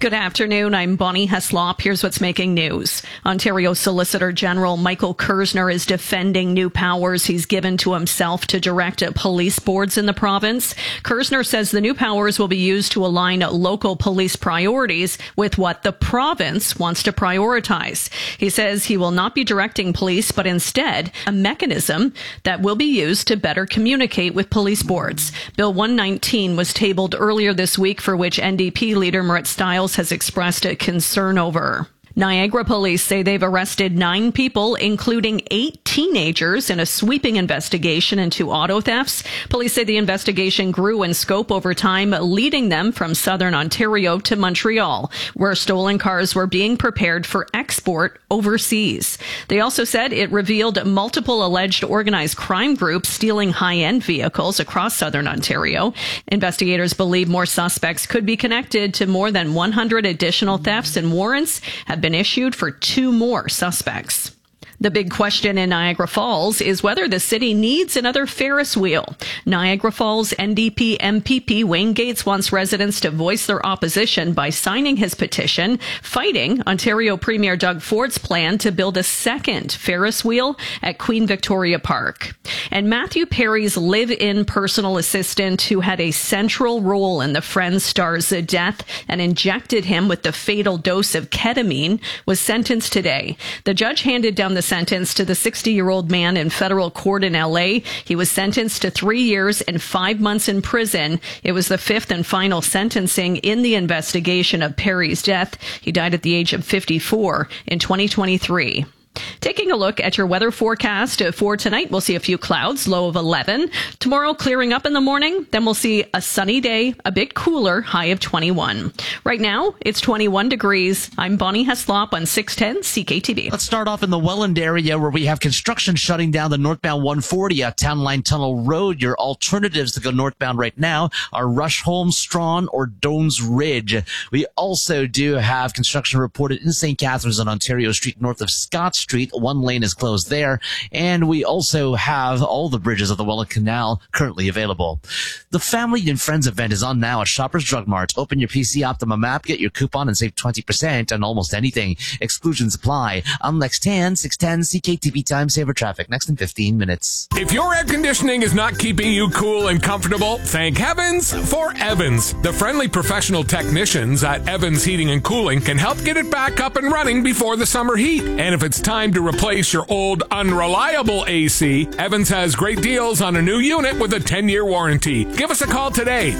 Good afternoon. I'm Bonnie Heslop. Here's what's making news. Ontario Solicitor General Michael Kerzner is defending new powers he's given to himself to direct police boards in the province. Kerzner says the new powers will be used to align local police priorities with what the province wants to prioritize. He says he will not be directing police, but instead a mechanism that will be used to better communicate with police boards. Bill 119 was tabled earlier this week, for which NDP leader Marit Stiles has expressed a concern over. Niagara police say they've arrested 9 people, including 8 teenagers, in a sweeping investigation into auto thefts. Police say the investigation grew in scope over time, leading them from southern Ontario to Montreal, where stolen cars were being prepared for export overseas. They also said it revealed multiple alleged organized crime groups stealing high-end vehicles across southern Ontario. Investigators believe more suspects could be connected to more than 100 additional thefts, and warrants have been issued for 2 more suspects. The big question in Niagara Falls is whether the city needs another Ferris wheel. Niagara Falls NDP MPP Wayne Gates wants residents to voice their opposition by signing his petition, fighting Ontario Premier Doug Ford's plan to build a second Ferris wheel at Queen Victoria Park. And Matthew Perry's live-in personal assistant, who had a central role in the Friends star's death and injected him with the fatal dose of ketamine, was sentenced today. The judge handed down the sentence to the 60-year-old man in federal court in LA. He was sentenced to 3 years and 5 months in prison. It was the 5th and final sentencing in the investigation of Perry's death. He died at the age of 54 in 2023. Taking a look at your weather forecast for tonight, we'll see a few clouds, low of 11. Tomorrow, clearing up in the morning. Then we'll see a sunny day, a bit cooler, high of 21. Right now, it's 21 degrees. I'm Bonnie Heslop on 610 CKTV. Let's start off in the Welland area, where we have construction shutting down the northbound 140 at Town Line Tunnel Road. Your alternatives to go northbound right now are Rushholme, Strawn, or Dones Ridge. We also do have construction reported in St. Catharines on Ontario Street, north of Scott Street. 1 lane is closed there. And we also have all the bridges of the Welland Canal currently available. The Family and Friends event is on now at Shoppers Drug Mart. Open your PC Optimum app, get your coupon, and save 20% on almost anything. Exclusions apply. I'm Lex Tan, 610 CKTV Time Saver Traffic. Next in 15 minutes. If your air conditioning is not keeping you cool and comfortable, thank heavens for Evans. The friendly professional technicians at Evans Heating and Cooling can help get it back up and running before the summer heat. And if it's time to replace your old unreliable AC, Evans has great deals on a new unit with a 10-year warranty. Give us a call today,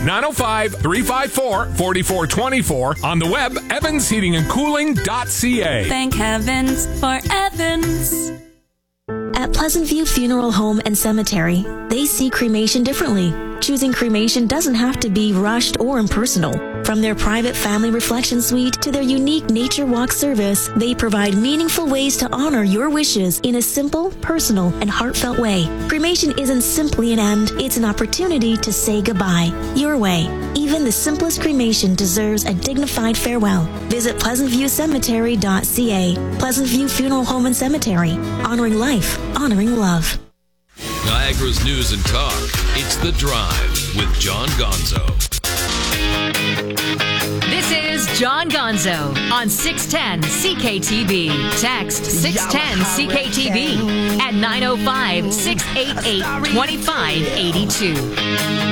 905-354-4424, on the web, evansheatingandcooling.ca. Thank heavens for Evans. At Pleasant View Funeral Home and Cemetery, they see cremation differently. Choosing cremation doesn't have to be rushed or impersonal. From their private family reflection suite to their unique nature walk service, they provide meaningful ways to honor your wishes in a simple, personal, and heartfelt way. Cremation isn't simply an end, it's an opportunity to say goodbye, your way. Even the simplest cremation deserves a dignified farewell. Visit pleasantviewcemetery.ca. Pleasant View Funeral Home and Cemetery. Honoring life, honoring love. Niagara's news and talk. It's The Drive with John Gonzo. This is John Gonzo on 610 CKTV. Text 610 CKTV at 905-688-2582.